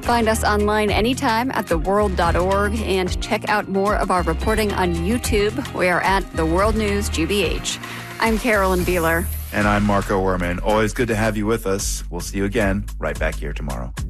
Find us online anytime at theworld.org and check out more of our reporting on YouTube. We are at The World News GBH. I'm Carolyn Beeler. And I'm Marco Werman. Always good to have you with us. We'll see you again right back here tomorrow.